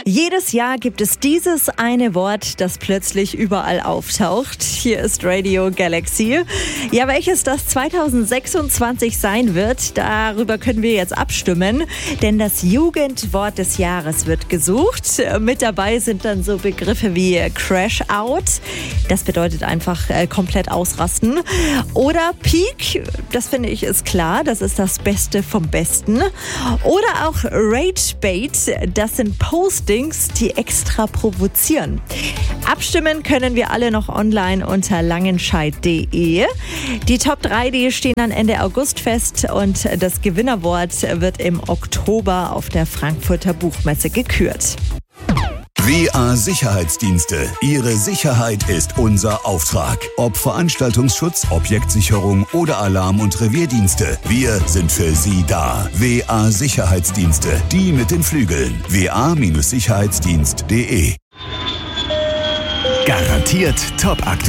Jedes Jahr gibt es dieses eine Wort, das plötzlich überall auftaucht. Hier ist Radio Galaxy. Ja, welches das 2026 sein wird, darüber können wir jetzt abstimmen. Denn das Jugendwort des Jahres wird gesucht. Mit dabei sind dann so Begriffe wie Crash Out. Das bedeutet einfach komplett ausrasten. Oder Peak, das finde ich ist klar. Das ist das Beste vom Besten. Oder auch Rage Bait, das sind Postings, die extra provozieren. Abstimmen können wir alle noch online unter langenscheidt.de. Die Top 3, die stehen dann Ende August fest und das Gewinnerwort wird im Oktober auf der Frankfurter Buchmesse gekürt. WA Sicherheitsdienste. Ihre Sicherheit ist unser Auftrag. Ob Veranstaltungsschutz, Objektsicherung oder Alarm- und Revierdienste. Wir sind für Sie da. WA Sicherheitsdienste. Die mit den Flügeln. wa-sicherheitsdienst.de. Garantiert top aktuell.